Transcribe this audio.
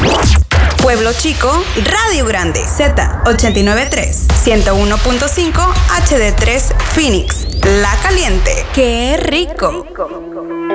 Pueblo Chico, Radio Grande, Z89.3, 101.5, HD3, Phoenix, La Caliente. ¡Qué rico!